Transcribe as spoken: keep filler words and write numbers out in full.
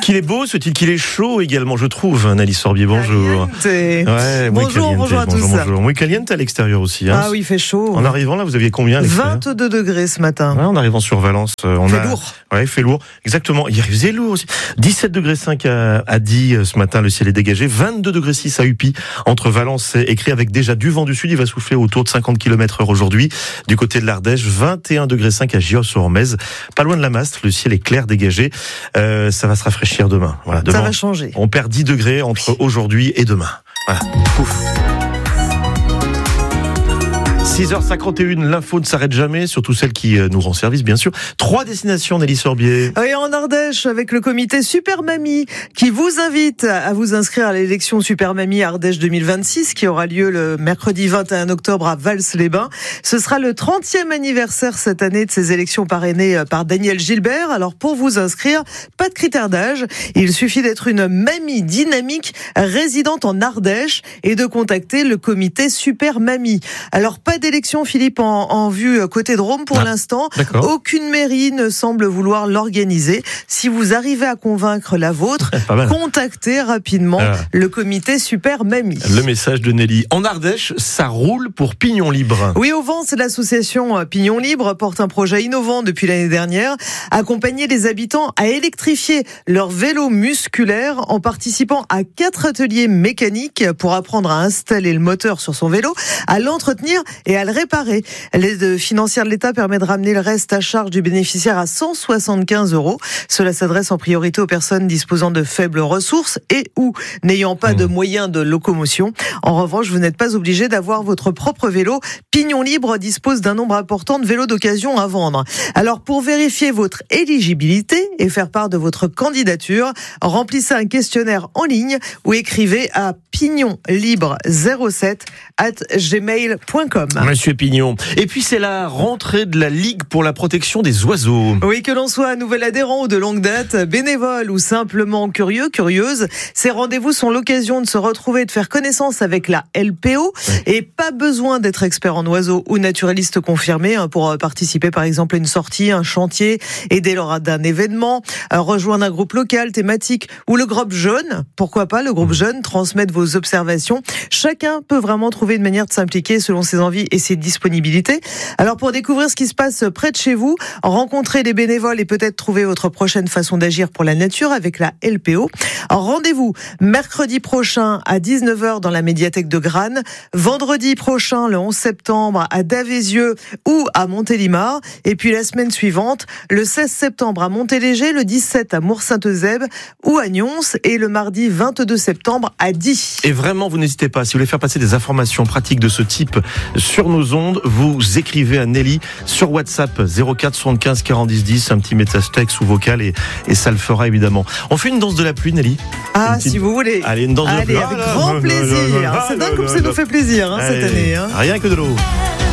qu'il est beau, ce qu'il est chaud également, je trouve. Nelly Sorbier, bonjour. Ouais, bonjour, bonjour à tous. Bonjour, bonjour. Muy caliente à l'extérieur aussi. Hein. Ah oui, il fait chaud. En arrivant là, vous aviez combien à l'extérieur ? vingt-deux degrés ce matin. Ouais, en arrivant sur Valence, on il fait a... lourd. Ouais, il fait lourd. Exactement. Il faisait lourd aussi. dix-sept degrés cinq à, à Die ce matin, le ciel est dégagé. vingt-deux degrés six à Upi, entre Valence et Écrit, avec déjà du vent du sud. Il va souffler autour de cinquante kilomètres heure aujourd'hui. Du côté de l'Ardèche, vingt et un degrés cinq à Gios-Ormez. Pas loin de la Mastre, le ciel est clair, dégagé. Euh, ça va se rafraîchir demain. Voilà, demain. Ça va changer. On perd dix degrés entre aujourd'hui et demain. Voilà. Pouf. six heures cinquante et une, l'info ne s'arrête jamais, surtout celle qui nous rend service, bien sûr. Trois destinations, Nelly Sorbier. Et en Ardèche, avec le comité Super Mamie, qui vous invite à vous inscrire à l'élection Super Mamie Ardèche deux mille vingt-six, qui aura lieu le mercredi vingt et un octobre à Vals-les-Bains. Ce sera le trentième anniversaire cette année de ces élections parrainées par Daniel Gilbert. Alors, pour vous inscrire, pas de critère d'âge. Il suffit d'être une mamie dynamique résidente en Ardèche et de contacter le comité Super Mamie. Alors, pas d'élection, Philippe, en, en vue côté Drôme pour ah, l'instant. D'accord. Aucune mairie ne semble vouloir l'organiser. Si vous arrivez à convaincre la vôtre, contactez rapidement ah. le comité Super Mamie. Le message de Nelly. En Ardèche, ça roule pour Pignon Libre. Oui, au Vent, c'est l'association Pignon Libre, porte un projet innovant depuis l'année dernière, accompagner les habitants à électrifier leur vélo musculaire en participant à quatre ateliers mécaniques pour apprendre à installer le moteur sur son vélo, à l'entretenir et à le réparer. L'aide financière de l'État permet de ramener le reste à charge du bénéficiaire à cent soixante-quinze euros. Cela s'adresse en priorité aux personnes disposant de faibles ressources et ou n'ayant pas mmh. de moyens de locomotion. En revanche, vous n'êtes pas obligé d'avoir votre propre vélo. Pignon Libre dispose d'un nombre important de vélos d'occasion à vendre. Alors, pour vérifier votre éligibilité et faire part de votre candidature, remplissez un questionnaire en ligne ou écrivez à pignonlibre zéro sept arobase gmail point com. Monsieur Pignon. Et puis c'est la rentrée de la Ligue pour la protection des oiseaux. Oui, que l'on soit nouvel adhérent ou de longue date, bénévole ou simplement curieux, curieuse, ces rendez-vous sont l'occasion de se retrouver et de faire connaissance avec la L P O. Oui. Et pas besoin d'être expert en oiseaux ou naturaliste confirmé pour participer par exemple à une sortie, un chantier, aider lors d'un événement, rejoindre un groupe local, thématique ou le groupe jeune. Pourquoi pas le groupe jeune, transmettre vos observations. Chacun peut vraiment trouver une manière de s'impliquer selon ses envies et ses disponibilités. Alors pour découvrir ce qui se passe près de chez vous, rencontrer les bénévoles et peut-être trouver votre prochaine façon d'agir pour la nature avec la L P O. Alors, rendez-vous mercredi prochain à dix-neuf heures dans la médiathèque de Grane, vendredi prochain le onze septembre à Davézieux ou à Montélimar, et puis la semaine suivante le seize septembre à Montéléger, le dix-sept à Mours-Saint-Eusèbe ou à Nyons et le mardi vingt-deux septembre à Die. Et vraiment, vous n'hésitez pas, si vous voulez faire passer des informations pratiques de ce type sur nos ondes, vous écrivez à Nelly sur WhatsApp zéro quatre soixante-quinze quarante dix dix, un petit message texte ou vocal et, et ça le fera évidemment. On fait une danse de la pluie, Nelly ? Ah, petite... si vous voulez. Allez, une danse Allez, de la pluie. avec ah, grand là, plaisir. là, là, là, C'est là, dingue comme là, ça là, nous fait plaisir hein, Allez, cette année. Hein. Rien que de l'eau.